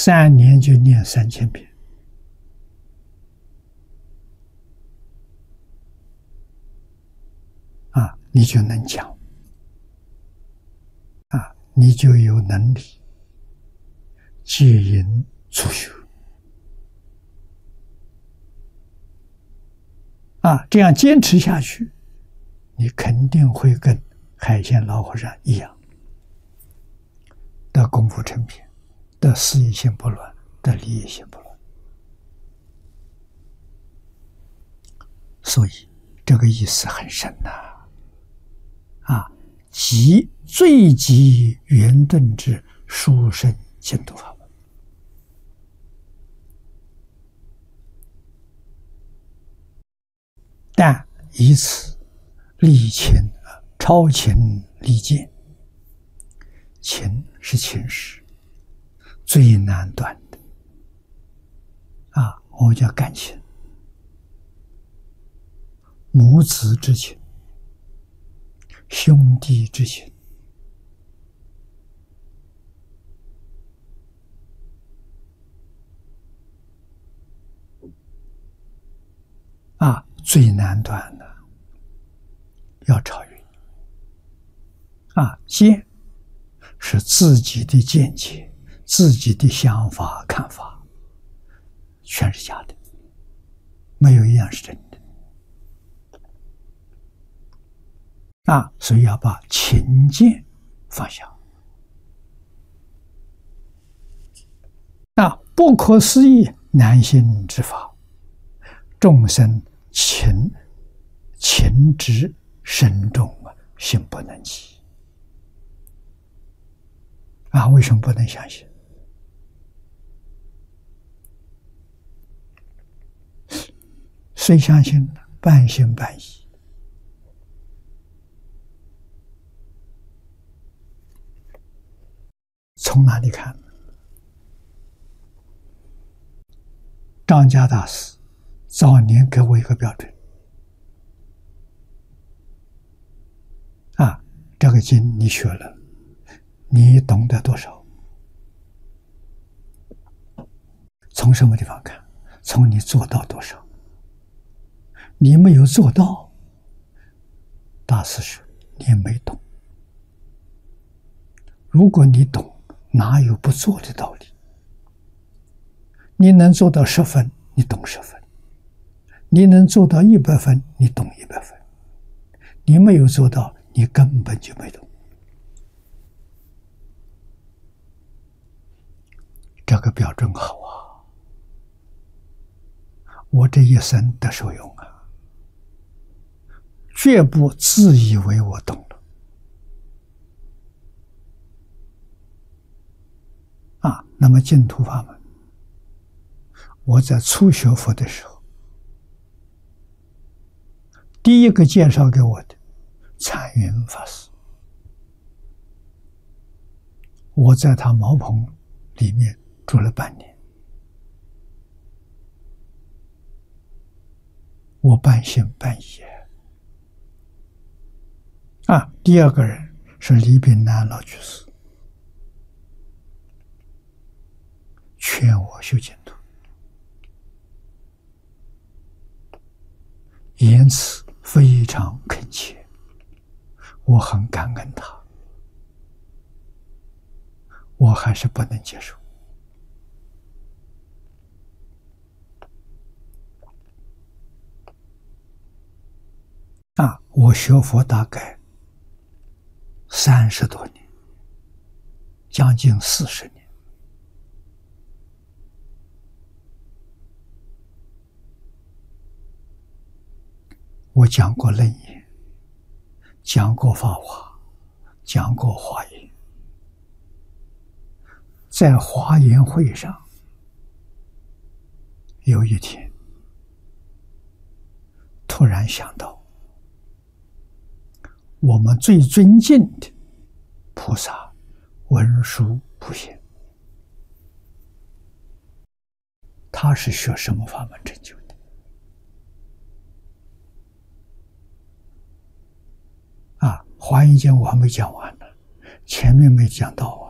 3年就念3000遍啊，你就能讲啊，你就有能力戒淫出修啊，这样坚持下去，你肯定会跟海鲜老和尚一样，得功夫成片，得事业心不乱，得利益心不乱。所以这个意思很深呐，啊，即最极圆顿之殊胜净土法门。但以此立情，超情立见。情是情识，最难断的啊！我叫感情，母子之情，兄弟之情，啊，最难断的，要超越啊！见是自己的见解，自己的想法看法，全是假的，没有一样是真的啊！所以要把情见放下啊！不可思议难行之法，众生情执深重啊，心不能及啊！为什么不能相信？虽相信，半信半疑。从哪里看？张家大师早年给我一个标准啊，这个经你学了，你懂得多少？从什么地方看？从你做到多少？你没有做到，大师说你没懂。如果你懂，哪有不做的道理？你能做到10分，你懂10分；你能做到100分，你懂100分。你没有做到，你根本就没懂。这个标准好啊！我这一生得受用啊，绝不自以为我懂了啊。那么净土法门，我在初学佛的时候，第一个介绍给我的禅云法师，我在他茅棚里面住了半年，我半信半疑啊。第二个人是李炳南老居士，劝我修净土，言辞非常恳切，我很感恩他，我还是不能接受啊。我学佛大概30多年，将近40年。我讲过楞严，讲过法华，讲过华严。在华严会上，有一天突然想到，我们最尊敬的菩萨文殊普贤，他是学什么法门成就的啊？华严经我还没讲完呢，前面没讲到啊。